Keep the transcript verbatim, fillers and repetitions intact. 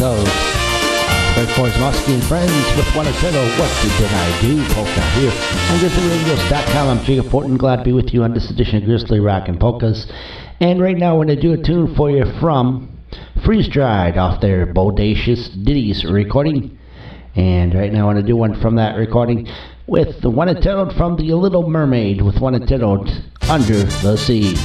entitled Red Force Musky and Friends with one entitled What Did I Do? Polka here on Grizzly Radios dot com. I'm Jacob Fortin, glad to be with you on this edition of Grizzly Rock and Polkas. And right now we're going to do a tune for you from Freeze Dried off their Bodacious Ditties recording. And right now I want to do one from that recording with the one entitled From the Little Mermaid with one entitled Under the Sea.